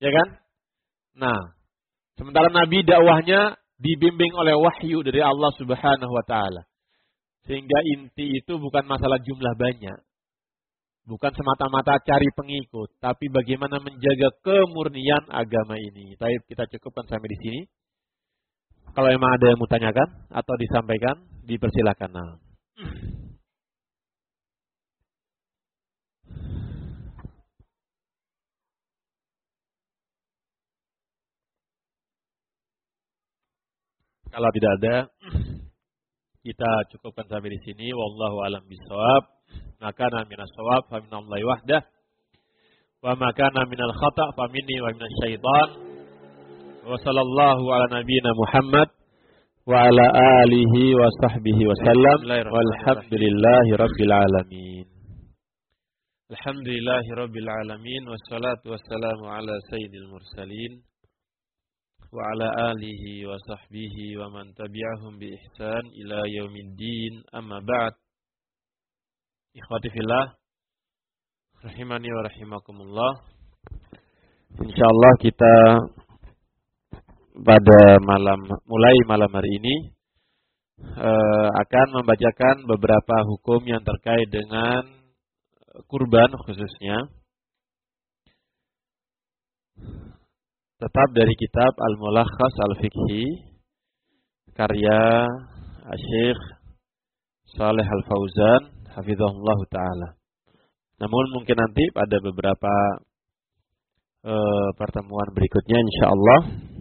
Ya kan? Nah, sementara Nabi dakwahnya dibimbing oleh wahyu dari Allah Subhanahu wa taala. Sehingga inti itu bukan masalah jumlah banyak. Bukan semata-mata cari pengikut, tapi bagaimana menjaga kemurnian agama ini. Baik, kita cukupkan sampai di sini. Kalau memang ada yang mau tanyakan atau disampaikan, dipersilakan. Nah. Kalau tidak ada, kita cukupkan sampai di sini. Wallahu a'lam bishawab. Makana minas shawab fa minallahi wahdah. Wa makana minal khata' fa minni wa minasy syaitan. Wa sallallahu ala nabiyyina Muhammad wa ala alihi wa sahbihi wa sallam. Walhamdulillahi rabbil alamin. Alhamdulillahi rabbil alamin wassalatu wassalamu ala sayyidil mursalin wa ala alihi wa sahbihi wa man tabi'ahum bi ihsan ila yaumiddin. Amma ba'd. Ikhwati fillah, rahimani wa rahimakumullah. Insyaallah kita pada mulai malam hari ini akan membacakan beberapa hukum yang terkait dengan kurban khususnya. Tetap dari kitab Al-Mulakhas Al-Fiqhi karya Syekh Shalih Al-Fauzan hafizahullah ta'ala. Namun mungkin nanti pada beberapa pertemuan berikutnya insyaallah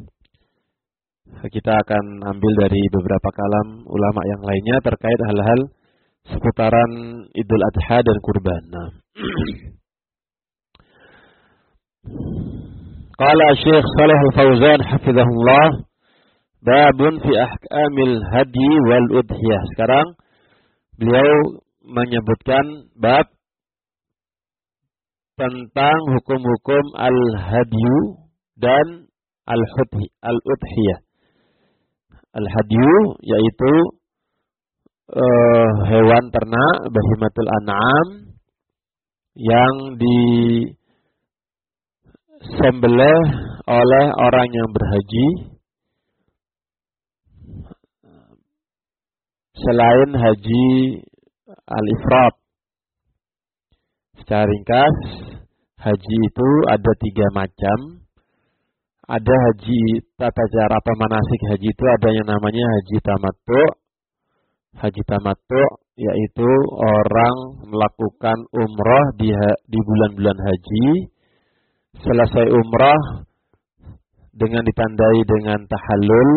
kita akan ambil dari beberapa kalam ulama yang lainnya terkait hal-hal seputaran Idul Adha dan kurban. Nah. Qala Syekh Shalih Al-Fauzan hafizahullah babun fi ahkamil hadi wal udhiyah. Sekarang beliau menyebutkan bab tentang hukum-hukum al-hadyu dan al-udhiyah. Al-hadyu yaitu hewan ternak bahimatul an'am yang disembelih oleh orang yang berhaji selain haji al-ifrad. Secara ringkas, haji itu ada 3 macam. Ada haji tata cara pemanasik haji itu ada yang namanya haji tamattu. Haji tamattu yaitu orang melakukan umrah di bulan-bulan haji. Selesai umrah dengan ditandai dengan tahallul,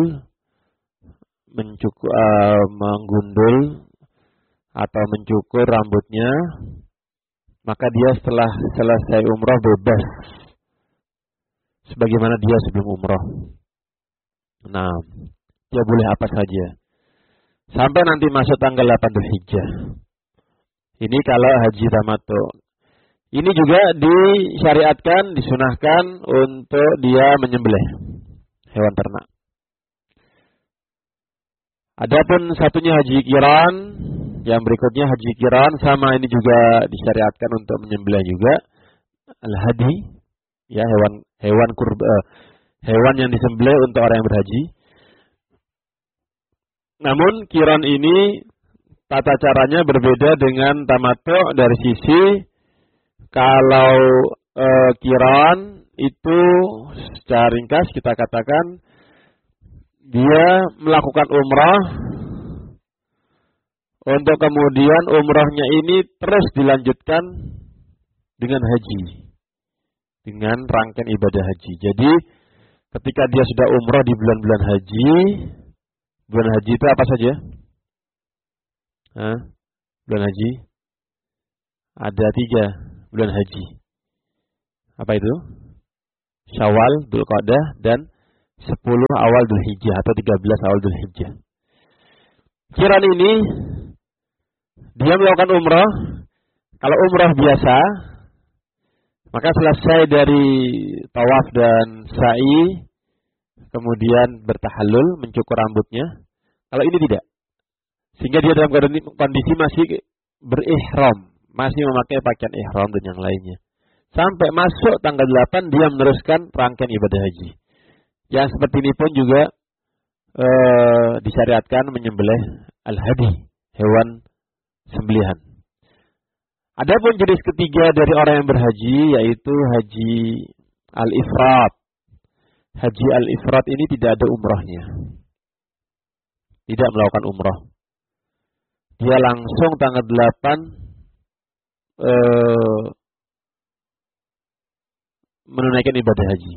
menggundul atau mencukur rambutnya, maka dia setelah selesai umrah bebas sebagaimana dia sebelum umrah. Nah, dia boleh apa saja sampai nanti masuk tanggal 8 Dzulhijjah. Ini kalau haji tamattu. Ini juga disyariatkan, disunahkan untuk dia menyembelih hewan ternak. Adapun satunya haji qiran, yang berikutnya haji qiran sama ini juga disyariatkan untuk menyembelih juga al-hadi, ya hewan yang disembelih untuk orang yang berhaji. Namun qiran ini tata caranya berbeda dengan tamattu dari sisi kalau qiran itu secara ringkas kita katakan dia melakukan umrah untuk kemudian umrahnya ini terus dilanjutkan dengan haji, dengan rangkaian ibadah haji. Jadi ketika dia sudah umrah di bulan-bulan haji itu apa saja? Bulan haji ada 3 bulan haji. Apa itu? Syawal, Dzulqa'dah, dan 10 awal Dzulhijjah atau 13 awal Dzulhijjah. Qiran ini dia melakukan umrah. Kalau umrah biasa, maka selesai dari tawaf dan sa'i, kemudian bertahallul, mencukur rambutnya. Kalau ini tidak. Sehingga dia dalam kondisi masih berihram, masih memakai pakaian ihram dan yang lainnya. Sampai masuk tanggal 8 dia meneruskan rangkaian ibadah haji. Yang seperti ini pun juga disyariatkan menyembelih al-hadi, hewan sembelihan. Adapun jenis ketiga dari orang yang berhaji yaitu haji al-ifrat. Haji al-ifrat ini tidak ada umrahnya. Tidak melakukan umrah. Dia langsung tanggal 8 menunaikan ibadah haji.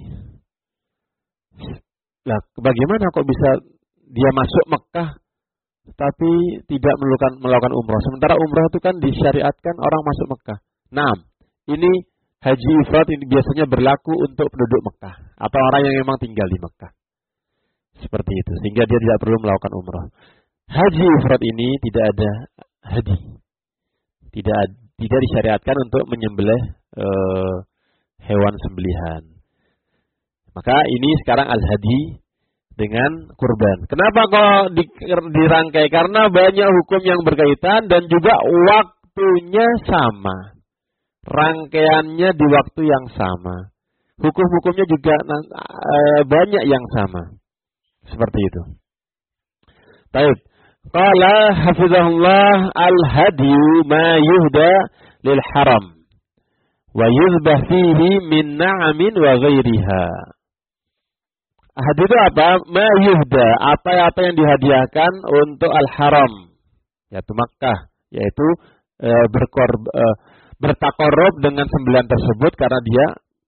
Nah, bagaimana kok bisa dia masuk Mekah tapi tidak melakukan umrah? Sementara umrah itu kan disyariatkan orang masuk Mekah. Nah, ini haji ifrat ini biasanya berlaku untuk penduduk Mekah atau orang yang memang tinggal di Mekah. Seperti itu, sehingga dia tidak perlu melakukan umrah. Haji ifrat ini tidak ada hadi. Tidak disyariatkan untuk menyembelih hewan sembelihan. Maka ini sekarang al-hadi dengan kurban. Kenapa kok dirangkai? Karena banyak hukum yang berkaitan dan juga waktunya sama. Rangkaiannya di waktu yang sama. Hukum-hukumnya juga banyak yang sama. Seperti itu. Baik. Qala hafizahullah al-hadiyu ma yuhda lil haram wa yuzbah fihi min na'amin wa ghairiha. Hadi itu apa? Ma yuhda, apa yang dihadiahkan untuk al-haram, yaitu Makkah, yaitu bertakorup dengan sembelihan tersebut karena dia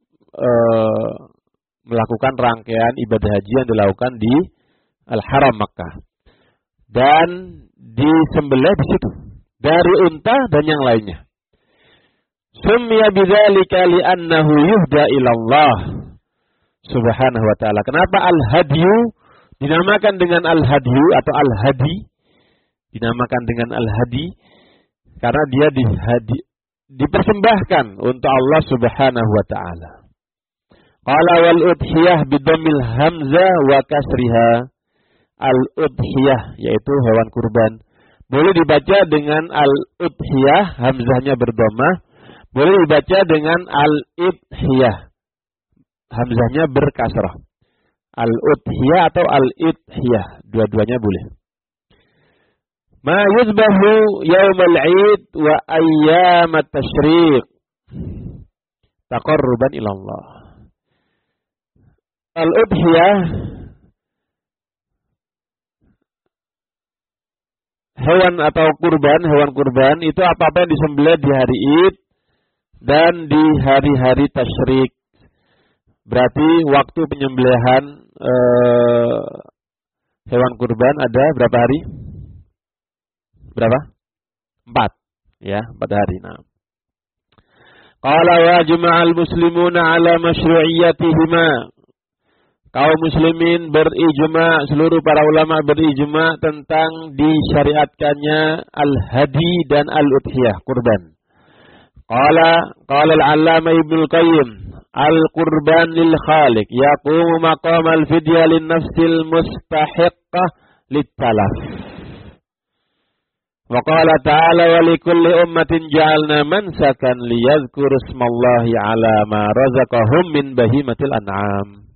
melakukan rangkaian ibadah haji yang dilakukan di al-haram Makkah. Dan disembelih di situ dari unta dan yang lainnya. Summiya bidzalika li'annahu yuhda ila Allah Subhanahu wa ta'ala. Kenapa al-hadyu dinamakan dengan al-hadyu atau al-hadi? Dinamakan dengan al-hadi karena dia dipersembahkan untuk Allah Subhanahu wa ta'ala. Qala wal udhiyah bidammil hamzah wa kasriha. Al-udhiyah yaitu hewan kurban. Boleh dibaca dengan al-udhiyah, hamzahnya berdomah. Boleh dibaca dengan al-idhiyah, hamzahnya berkasrah. Al-udhiyah atau al-idhiyah, dua-duanya boleh. Ma yuzbahu yaumal 'id wa ayyamat tasyriq taqarruban ila Allah. Al-udhiyah hewan kurban itu apa-apa yang disembelih di hari Id dan di hari-hari tasyrik. Berarti waktu penyembelihan hewan kurban ada berapa hari? Berapa? 4. Ya, 4 hari. Nah. Qala wa jama'al muslimuna ala masyru'iyyatihima. Kaum muslimin berijma, seluruh para ulama berijma tentang disyariatkannya al-hadi dan al-udhiyah, kurban. Qala al-'allamah Ibnu Qayyim, al-qurban lil khaliq yaqumu maqam al-fidyah lin nafsil mustahiqqah lit-talaf. Wa qala ta'ala wa likulli ummatin ja'alna mansakan liyadhkuru ismallahi 'ala ma razaqahum min bahimatil an'am.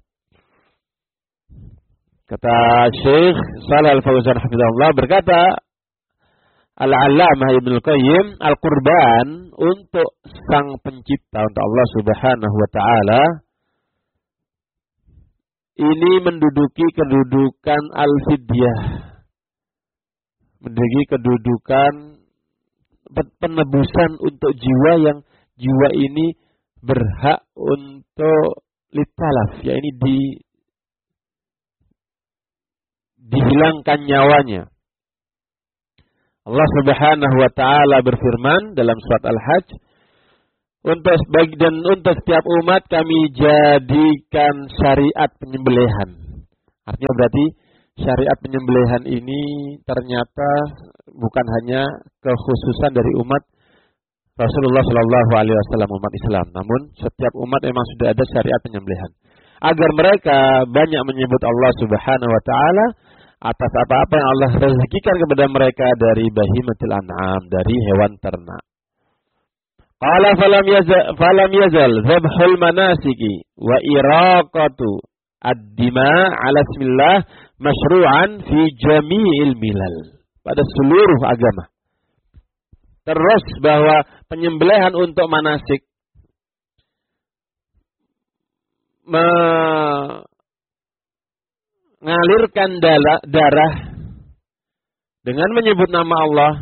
Kata Syekh Shalih Al-Fauzan hafizahullah, berkata Al-'Allamah Ibnu Qayyim, al-qurban untuk sang pencipta, untuk Allah Subhanahu wa taala, ini menduduki kedudukan al-fidyah. Menduduki kedudukan penebusan untuk jiwa yang jiwa ini berhak untuk litalaf, yakni dihilangkan nyawanya. Allah Subhanahu wa taala berfirman dalam surat Al-Hajj, untuk setiap umat kami jadikan syariat penyembelihan. Artinya berarti syariat penyembelihan ini ternyata bukan hanya kekhususan dari umat Rasulullah Shallallahu Alaihi Wasallam, umat Islam, namun setiap umat memang sudah ada syariat penyembelihan. Agar mereka banyak menyebut Allah Subhanahu wa taala atas apa-apa yang Allah rezekikan kepada mereka dari bahimatil an'am, dari hewan ternak. Qala falam yazal dhabhul manasiki wa iraqatu ad-dima ala ismillah masyru'an fi jami'il milal. Pada seluruh agama. Terus bahwa penyembelihan untuk manasik mengalirkan darah dengan menyebut nama Allah,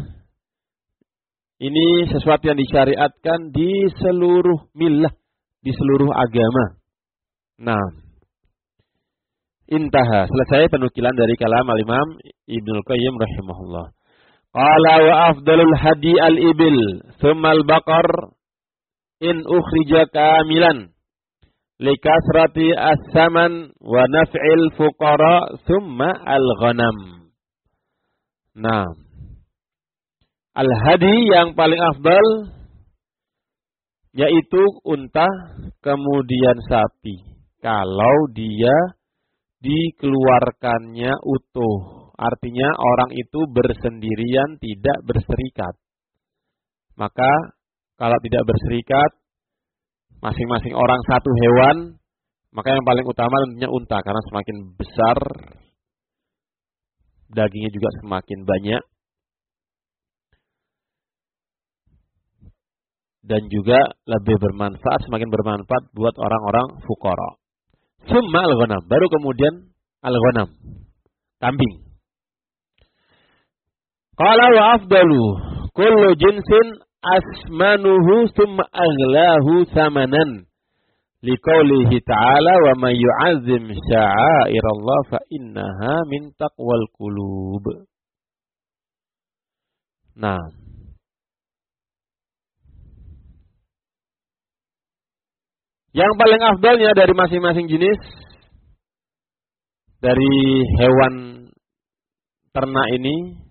ini sesuatu yang disyariatkan di seluruh millah, di seluruh agama. Nah, intaha, selesai penukilan dari kalam al-Imam Ibnul Qayyim rahimahullah. Qala wa afdalul hadi al-ibil, thumma al-baqar in ukhrija kamilan. Likasrati as-saman wa naf'il fuqara thumma al-ghanam. Nah, al-hadi yang paling afdal yaitu unta, kemudian sapi. Kalau dia dikeluarkannya utuh, artinya orang itu bersendirian, tidak berserikat. Maka kalau tidak berserikat, masing-masing orang satu hewan, maka yang paling utama tentunya unta, karena semakin besar, dagingnya juga semakin banyak, dan juga lebih bermanfaat, semakin bermanfaat buat orang-orang fuqara. Summa al-ghanam, baru kemudian al-ghanam, kambing. Qala wa afdalu kullu jinsin asmanuhu summa aghlahu thamanan liqaulihi ta'ala wa may yu'azzim sya'airallah fa innaha min taqwal qulub. Nah, yang paling afdalnya dari masing-masing jenis dari hewan ternak ini,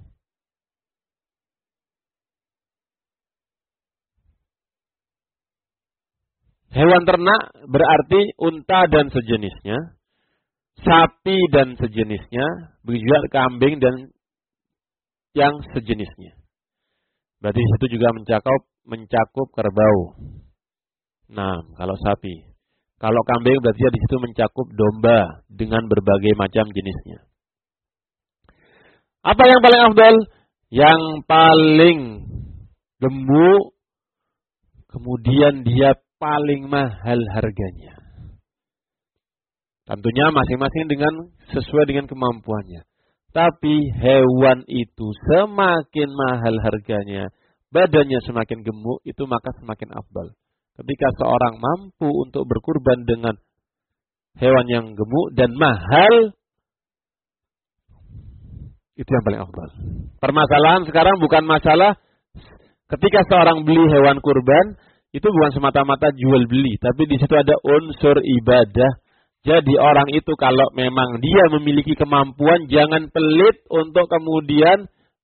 hewan ternak berarti unta dan sejenisnya, sapi dan sejenisnya, begitu juga kambing dan yang sejenisnya. Berarti itu juga mencakup kerbau. Nah, kalau sapi. Kalau kambing berarti di situ mencakup domba dengan berbagai macam jenisnya. Apa yang paling afdal? Yang paling gemuk, kemudian dia paling mahal harganya. Tentunya masing-masing sesuai dengan kemampuannya. Tapi hewan itu semakin mahal harganya, badannya semakin gemuk, itu maka semakin afdal. Ketika seorang mampu untuk berkurban dengan hewan yang gemuk dan mahal, itu yang paling afdal. Permasalahan sekarang bukan masalah ketika seorang beli hewan kurban, itu bukan semata-mata jual beli, tapi di situ ada unsur ibadah. Jadi orang itu kalau memang dia memiliki kemampuan, jangan pelit untuk kemudian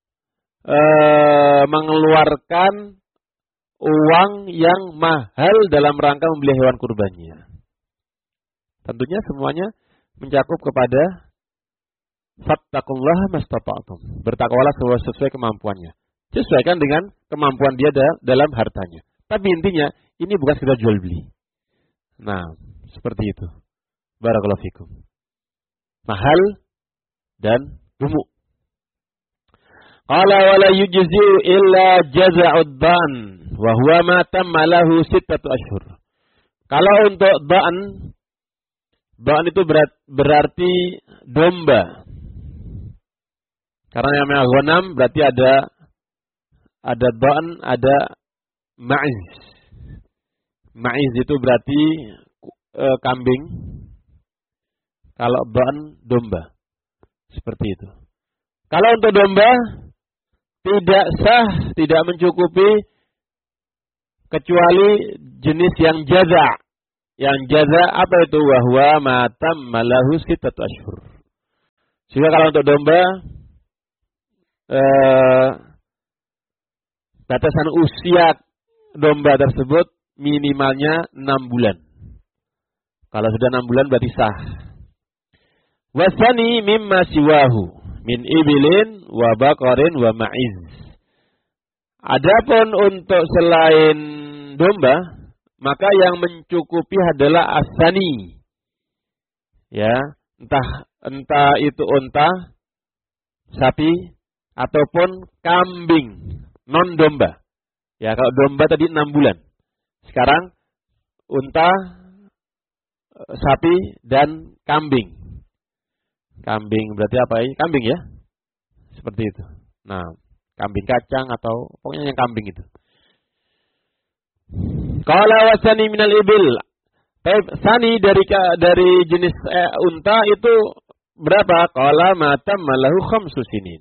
mengeluarkan uang yang mahal dalam rangka membeli hewan kurbannya. Tentunya semuanya mencakup kepada fattaqullaha mastata'tum. Bertakwalah sesuai kemampuannya. Sesuaikan dengan kemampuan dia dalam hartanya. Tapi intinya, ini bukan sekedar jual beli. Nah, seperti itu. Barakallahu fikum. Mahal dan gemuk. Qala wala yujzi'u illa jaza'ud dan wa huwa ma tamma lahu 6 ashhur. Kalau untuk dan itu berarti domba. Karena yang namanya ghanam berarti ada dan, ada ma'iz. Ma'iz itu berarti kambing. Kalau dan domba. Seperti itu. Kalau untuk domba tidak sah, tidak mencukupi kecuali jenis yang jaza. Yang jaza apa itu? Wahwa matam malahu 6 ashhur. Sehingga kalau untuk domba batasan usia domba tersebut minimalnya 6 bulan. Kalau sudah 6 bulan berarti sah. Wasani mimma siwahu min ibilin wa baqarin wa ma'iz. Adapun untuk selain dan domba, maka yang mencukupi adalah asani. Ya, entah itu unta, sapi ataupun kambing non domba. Ya, kalau domba tadi 6 bulan. Sekarang unta, sapi dan kambing. Kambing berarti apa ya? Kambing ya? Seperti itu. Nah, kambing kacang atau pokoknya yang kambing itu. Qala wasani minal ibil. Sani dari jenis unta itu berapa? Qala matam malahu khamsu sinin.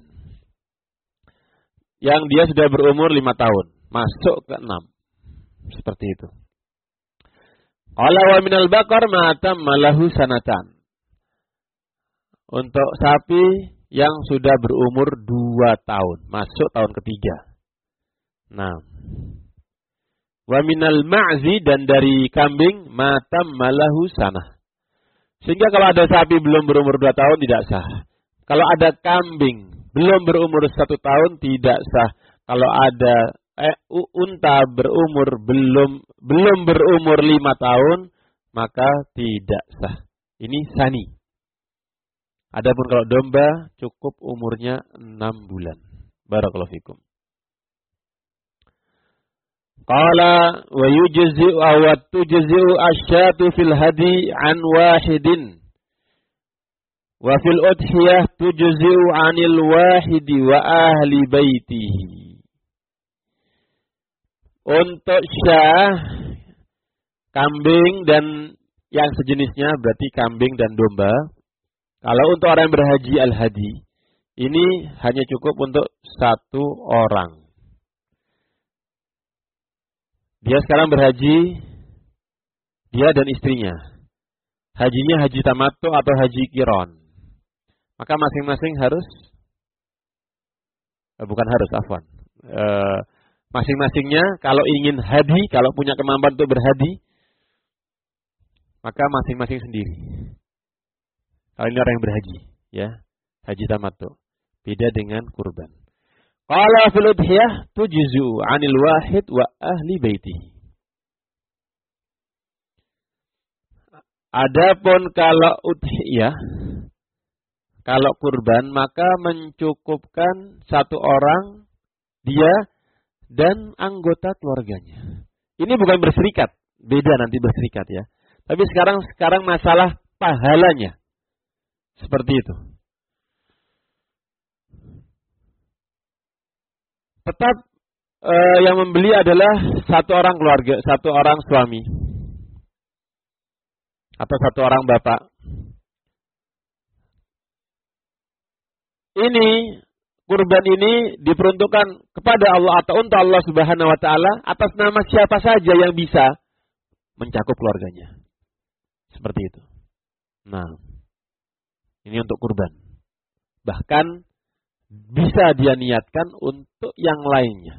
Yang dia sudah berumur 5 tahun, masuk ke 6. Seperti itu. Qala wa minal baqar matam malahu sanatan. Untuk sapi yang sudah berumur 2 tahun, masuk tahun ketiga. Nah, wa minal ma'zi, dan dari kambing matam malahu sanah. Sehingga kalau ada sapi belum berumur 2 tahun tidak sah. Kalau ada kambing belum berumur 1 tahun tidak sah. Kalau ada unta berumur belum berumur 5 tahun maka tidak sah. Ini sani. Adapun kalau domba cukup umurnya 6 bulan. Barakallahu fikum. Qala wa yujzi'u aw tujzi'u asyatu fil hadi an wahidin. Wa fil udhiyah tujzi'u 'anil wahidi wa ahli baitihi. Untuk syah, kambing dan yang sejenisnya berarti kambing dan domba. Kalau untuk orang yang berhaji al-hadi, ini hanya cukup untuk 1 orang. Dia sekarang berhaji, dia dan istrinya. Hajinya haji tamattu atau haji qiran. Maka masing-masing harus, bukan harus, afwan. Masing-masingnya kalau ingin hadi, kalau punya kemampuan untuk berhadi, maka masing-masing sendiri. Kalau ini orang yang berhaji, ya, haji tamattu, beda dengan kurban. Qala fil udhiyah tujzu 'anil wahid wa ahli baitihi. Adapun kalau udhiyah, kalau kurban, maka mencukupkan 1 orang, dia dan anggota keluarganya. Ini bukan berserikat, beda nanti berserikat ya. Tapi sekarang masalah pahalanya. Seperti itu. Tetap yang membeli adalah 1 orang keluarga, 1 orang suami. Atau 1 orang bapak. Ini, kurban ini diperuntukkan kepada Allah atau untuk Allah Subhanahu wa taala atas nama siapa saja yang bisa mencakup keluarganya. Seperti itu. Nah, ini untuk kurban. Bahkan bisa dia niatkan untuk yang lainnya.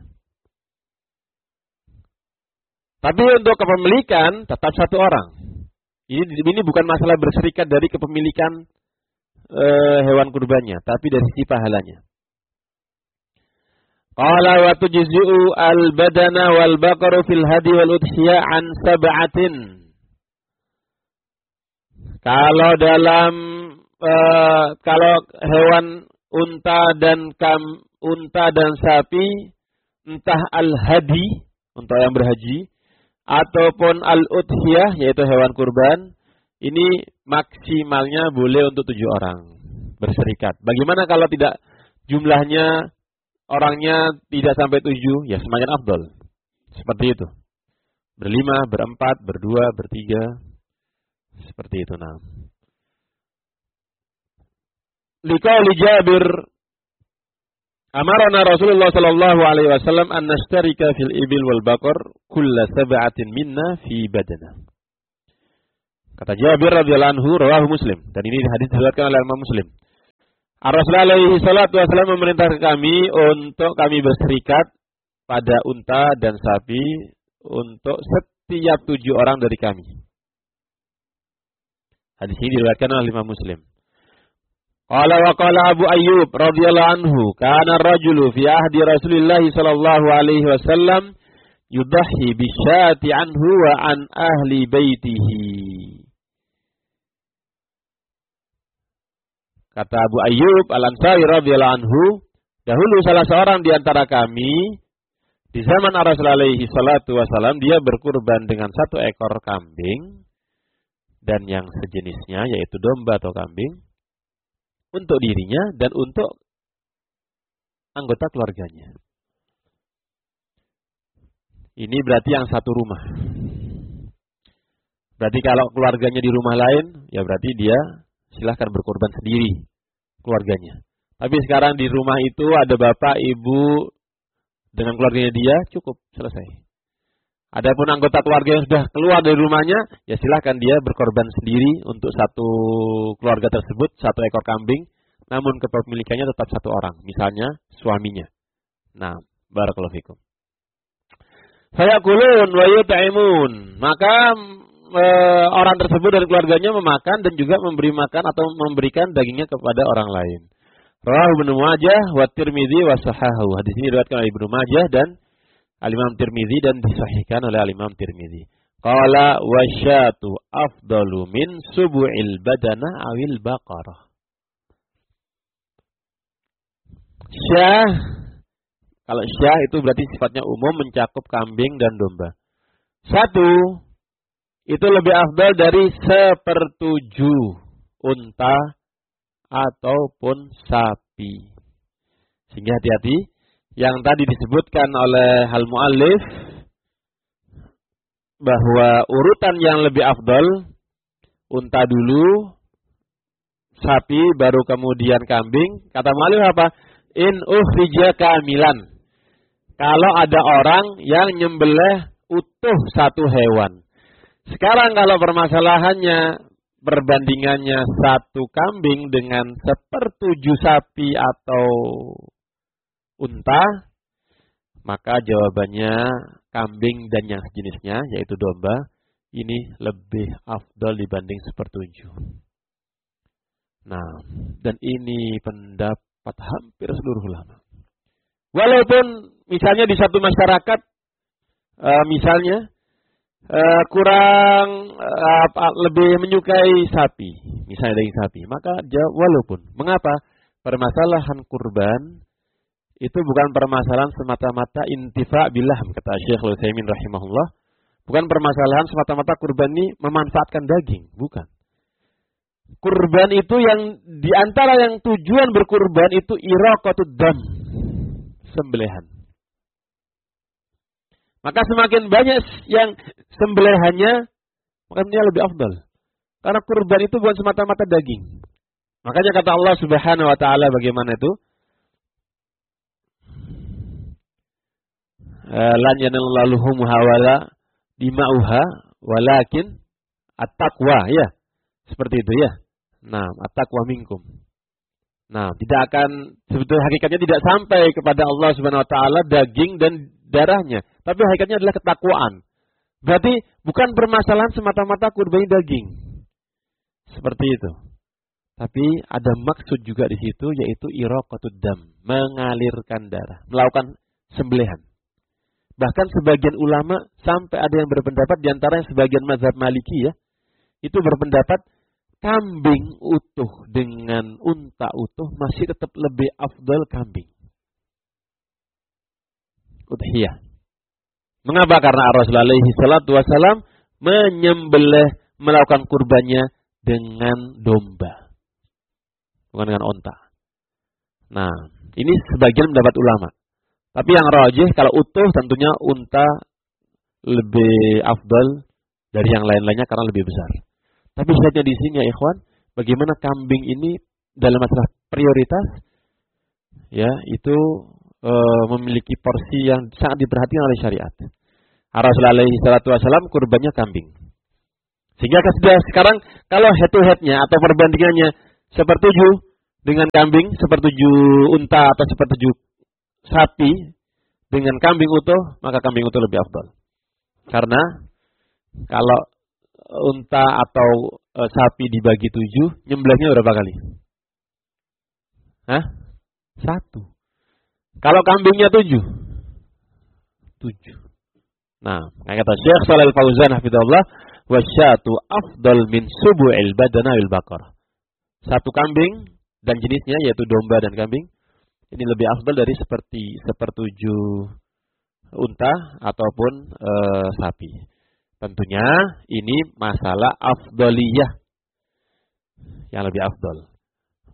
Tapi untuk kepemilikan tetap 1 orang. Ini bukan masalah berserikat dari kepemilikan hewan kurbannya, tapi dari sisi pahalanya. Qala wa tujzi'u al-badana wal baqaru fil hadi wal udhiyah an 7. Kalau dalam kalau hewan unta dan sapi, entah al-hadi untuk yang berhaji ataupun al-udhiyah yaitu hewan kurban, ini maksimalnya boleh untuk 7 orang berserikat. Bagaimana kalau tidak jumlahnya orangnya tidak sampai 7, ya semakin afdal. Seperti itu. 5, 4, 2, 3. Seperti itu. Nah. Liqauli Jabir, amarana Rasulullah sallallahu alaihi wasallam an nashtarika fil ibil wal baqar kulla 7 minna fi badana. Kata Jabir radhiyallahu anhu, rawahu Muslim, dan ini hadis diriwayatkan oleh Imam Muslim. Rasulullah alaihi salatu wasallam memerintahkan kami untuk kami berserikat pada unta dan sapi untuk setiap 7 orang dari kami. Hadis ini diriwayatkan oleh Imam Muslim. Qala wa qala Abu Ayyub radhiyallahu anhu, kana ar-rajulu fi ahdi Rasulillah sallallahu alaihi wasallam yudahi bisyati anhu wa an ahli baitihi. Kata Abu Ayyub Al-Ansari radhiyallahu anhu, dahulu salah seorang di antara kami di zaman Rasulullah alaihi salatu wasalam, dia berkurban dengan 1 ekor kambing dan yang sejenisnya yaitu domba atau kambing untuk dirinya dan untuk anggota keluarganya. Ini berarti yang satu rumah. Berarti kalau keluarganya di rumah lain, ya berarti dia silahkan berkorban sendiri keluarganya. Tapi sekarang di rumah itu ada bapak, ibu dengan keluarganya dia, cukup, selesai. Adapun anggota keluarga yang sudah keluar dari rumahnya, ya silahkan dia berkorban sendiri untuk satu keluarga tersebut, 1 ekor kambing, namun kepemilikannya tetap 1 orang, misalnya suaminya. Nah, barakallahu fikum. Fayakulun wa yut'imun. Maka orang tersebut dan keluarganya memakan dan juga memberi makan atau memberikan dagingnya kepada orang lain. Rawahu Ibnu Majah wa Tirmidzi wa sahahu. Hadis ini diriwayatkan oleh Ibnu Majah dan Al-Imam Tirmidzi dan disahihkan oleh Al-Imam Tirmidzi. Qala wasyatu afdalu min subu'il badana awil baqarah. Syah, kalau syah itu berarti sifatnya umum, mencakup kambing dan domba. 1 itu lebih afdal dari 1/7 unta ataupun sapi. Sehingga hati-hati, yang tadi disebutkan oleh al-muallif bahwa urutan yang lebih afdal unta dulu, sapi baru kemudian kambing. Kata muallif apa? In ukhrija kamilan. Kalau ada orang yang nyembelih utuh 1 hewan. Sekarang kalau permasalahannya perbandingannya 1 kambing dengan 1/7 sapi atau unta, maka jawabannya kambing dan yang sejenisnya yaitu domba ini lebih afdal dibanding 1/7. Nah, dan ini pendapat hampir seluruh ulama. Walaupun misalnya di satu masyarakat misalnya kurang lebih menyukai sapi, misalnya daging sapi, maka walaupun mengapa permasalahan kurban itu bukan permasalahan semata-mata intifa billah, kata Syekhul Utsaimin rahimahullah, bukan permasalahan semata-mata kurban ini memanfaatkan daging, bukan. Kurban itu yang diantara yang tujuan berkurban itu iraqatud dam, sembelihan. Maka semakin banyak yang sembelihannya, maka dia lebih afdal. Karena kurban itu bukan semata-mata daging. Makanya kata Allah Subhanahu wa taala bagaimana itu? Lan yanallahu luhumha wala dima'uha walakin at-taqwa, ya. Seperti itu ya. Nah, at-taqwa minkum. Nah, tidak akan, sebetulnya hakikatnya tidak sampai kepada Allah Subhanahu wa taala daging dan darahnya, tapi hakikatnya adalah ketakwaan. Berarti bukan permasalahan semata-mata kurban daging. Seperti itu. Tapi ada maksud juga di situ, yaitu iraqatud dam, mengalirkan darah, melakukan sembelihan. Bahkan sebagian ulama sampai ada yang berpendapat, di antara yang sebagian mazhab Maliki ya, itu berpendapat kambing utuh dengan unta utuh masih tetap lebih afdal kambing. Udhiyah. Mengapa? Karena Rasulullah alaihi salatu wasalam menyembelih, melakukan kurbannya dengan domba, bukan dengan unta. Nah, ini sebagian pendapat ulama. Tapi yang rajih kalau utuh tentunya unta lebih afdal dari yang lain-lainnya karena lebih besar. Tapi lihatnya di sini ya ikhwan, bagaimana kambing ini dalam masalah prioritas, ya itu memiliki porsi yang sangat diperhatikan oleh syariat. Rasulullah alaihi salatu wasallam kurbannya kambing. Sehingga sekarang kalau head to head-nya atau perbandingannya 1/7 dengan kambing, 1/7 unta atau 1/7 sapi dengan kambing utuh, maka kambing utuh lebih afdal. Karena kalau unta atau sapi dibagi 7, nyembelihnya berapa kali? 1. Kalau kambingnya 7. Nah, kata Syekh Shalal Fauzan hafizahullah, wasyatu afdal min subu'il badana'il baqarah. Satu kambing dan jenisnya yaitu domba dan kambing ini lebih afdal dari sepertujuh unta ataupun sapi. Tentunya ini masalah afdaliyah yang lebih afdal.